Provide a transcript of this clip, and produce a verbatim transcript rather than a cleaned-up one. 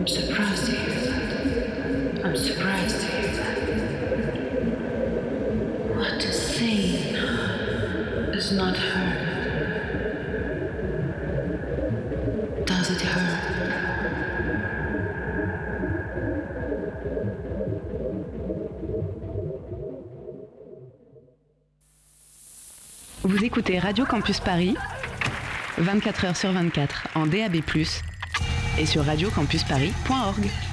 I'm surprised to hear that. I'm surprised to hear that. What is seen is not heard. Does it hurt? Vous écoutez Radio Campus Paris, vingt-quatre heures sur vingt-quatre en D A B plus, et sur radio campus paris point org.